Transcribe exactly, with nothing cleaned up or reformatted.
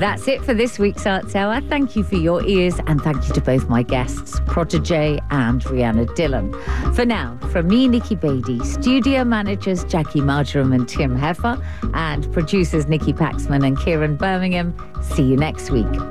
That's it for this week's Arts Hour. Thank you for your ears and thank you to both my guests, Protégé and Rhianna Dillon. For now, from me, Nikki Beattie, studio managers Jackie Marjoram and Tim Heffer, and producers Nikki Paxman and Kieran Birmingham, see you next week.